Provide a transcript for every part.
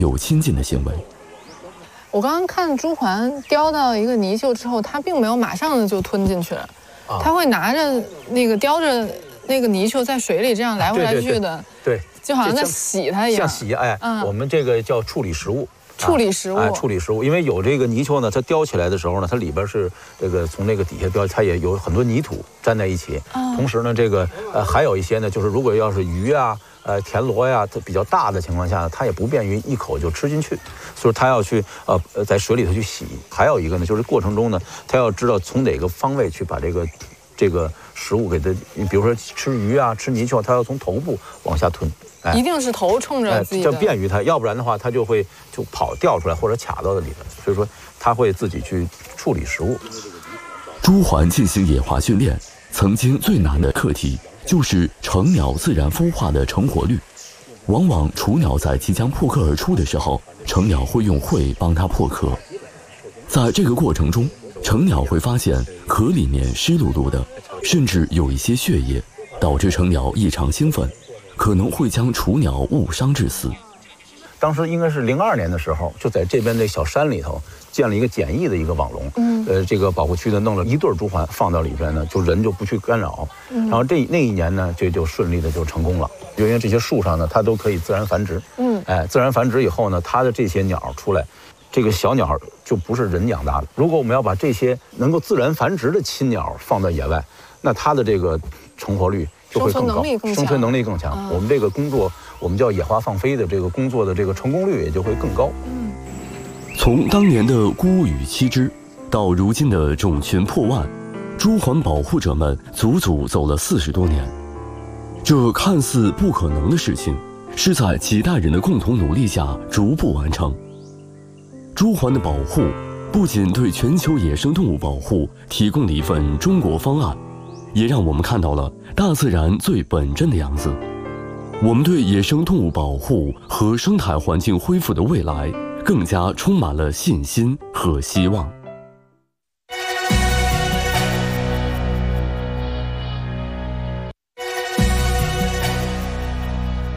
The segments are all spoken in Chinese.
有亲近的行为。 我刚刚看朱鹮叼到一个泥鳅之后，它并没有马上就吞进去，它会拿着那个叼着那个泥鳅在水里这样来回来去的， 对， 就好像在洗它一样。 像洗，我们这个叫处理食物。 处理食物， 处理食物，因为有这个泥鳅呢，它叼起来的时候呢，它里边是这个从那个底下叼，它也有很多泥土粘在一起。同时呢，这个还有一些呢，就是如果要是鱼啊、田螺呀，它比较大的情况下呢，它也不便于一口就吃进去，所以它要去在水里头去洗。还有一个呢，就是过程中呢，它要知道从哪个方位去把这个食物给它，你比如说吃鱼啊、吃泥鳅，它要从头部往下吞。 一定是头冲着自己的， 这便于它，要不然的话，它就会掉出来或者卡到的里面。所以说，它会自己去处理食物。 朱鹮进行野化训练，曾经最难的课题就是成鸟自然孵化的成活率。往往雏鸟在即将破壳而出的时候，成鸟会用喙帮它破壳。在这个过程中，成鸟会发现壳里面湿漉漉的，甚至有一些血液，导致成鸟异常兴奋，可能会将雏鸟误伤致死。 当时应该是02年的时候，就在这边那小山里头建了一个简易的一个网笼。这个保护区呢弄了一对朱鹮放到里边呢，就人就不去干扰。然后那一年呢，这就顺利的就成功了。因为这些树上呢，它都可以自然繁殖。自然繁殖以后呢，它的这些鸟出来，这个小鸟就不是人养大的。如果我们要把这些能够自然繁殖的亲鸟放到野外，那它的这个成活率就会更高，生存能力更强。我们这个工作，我们叫野化放飞的这个工作的这个成功率也就会更高。 从当年的孤羽栖之，到如今的种群破万，朱鹮保护者们足足走了40多年。这看似不可能的事情，是在几代人的共同努力下逐步完成。朱鹮的保护不仅对全球野生动物保护提供了一份中国方案，也让我们看到了大自然最本真的样子。我们对野生动物保护和生态环境恢复的未来更加充满了信心和希望。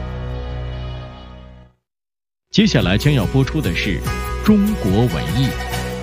接下来将要播出的是中国文艺。